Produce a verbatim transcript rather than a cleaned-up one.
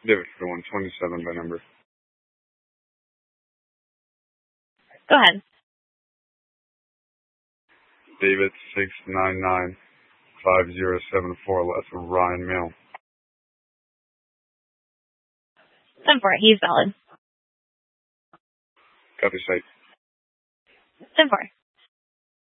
David for the one twenty-seven by number. Go ahead. David six nine nine five zero seven four. That's Ryan Mail. Send for it. He's valid. Copy site. Send for it.